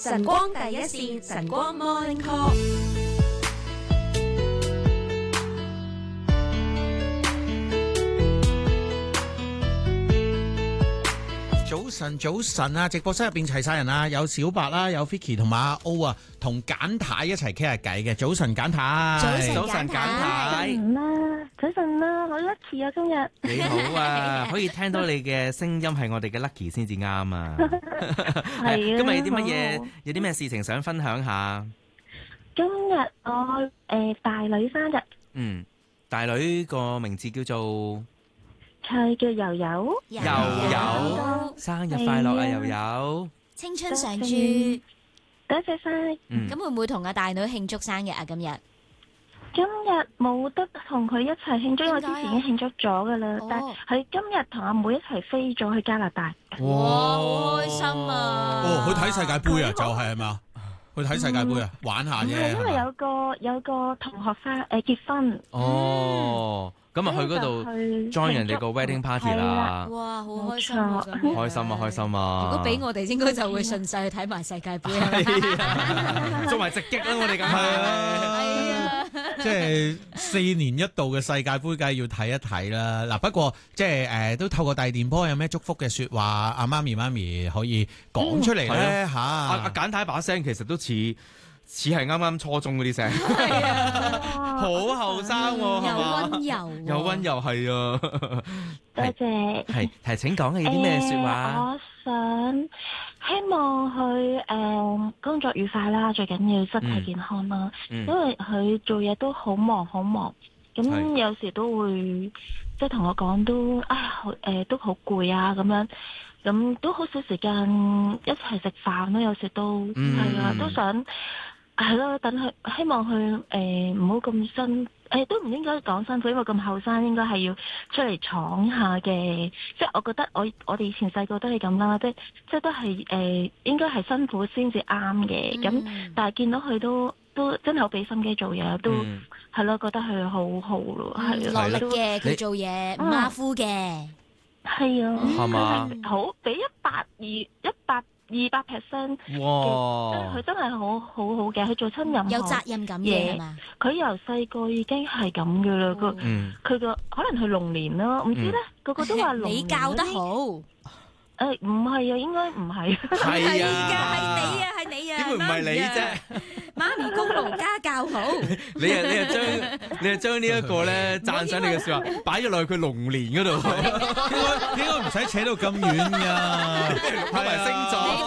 晨光第一線，晨光 Morning Call。 早晨啊！直播室入邊齊晒人啊，有小白啦，有 Vicky 同埋阿 O 啊，同簡太一齊傾下偈嘅。早晨簡太， 早晨簡太， 早晨啦，好 lucky 啊今日。 你好啊，可以聽到你嘅聲音係我哋嘅 lucky 先至啱啊。 係啊， 今日有啲乜嘢？有啲咩事情想分享下？ 今日我大女生日。 大女個名字叫做。 佢叫柔柔， 柔柔，生日快樂啊！柔柔， 青春常駐。 多謝晒。 咁會唔會同阿大女慶祝生日啊？今日冇得同佢一齊慶祝，因為之前已經慶祝咗噶啦。但係佢今日同阿妹一齊飛咗去加拿大。 哇，好開心啊！ 去睇世界盃啊，就係咪啊？去睇世界盃啊，玩下啫。 因為有個同學生結婚。 哦。咁啊，去嗰度 join 人哋個 wedding party 啦！ 哇，好開心啊！ 開心啊，開心啊！ 如果俾我哋，應該就會順勢去睇埋世界盃， 做埋直擊啦！我哋咁係啊， 即係4年一度嘅世界盃，梗係要睇一睇啦。嗱，不過即係都透過大電波，有咩祝福嘅説話，阿媽咪可以講出嚟咧嚇。 阿簡太把聲其實都似係啱啱初中嗰啲聲，好後生喎， 又溫柔， 又溫柔係啊！ 多謝。 係請講嘅有啲咩説話？ 我想希望佢工作愉快啦，最緊要身體健康啦。因為佢做嘢都好忙，咁有時都會即係同我講都都好攰啊咁樣，咁都好少時間一齊食飯咯。有時都係啊，都想。係咯，等佢希望佢唔好咁辛，都唔應該講辛苦，因為咁後生應該係要出嚟闖下嘅。即係我覺得我哋以前細個都係咁啦，即係都係應該係辛苦先至啱嘅。咁但係見到佢都真係好俾心機做嘢，都係咯，覺得佢好好咯，係落力嘅佢做嘢，唔馬虎嘅。 係啊， 係嘛？ 好俾200%嘅，佢真係好好嘅，佢做親任何有責任感嘅係嘛？ 佢由細個已經係咁嘅啦，佢個可能佢龍年啦，唔知咧，個個都話龍年。 你教得好， 唔係啊，應該唔係。 係㗎，係你啊， 點會唔係你啫？ 媽咪功勞家教好。 你係將呢一個咧讚賞你嘅説話擺咗落去佢龍年嗰度， 應該唔使扯到咁遠㗎， 擺埋星座。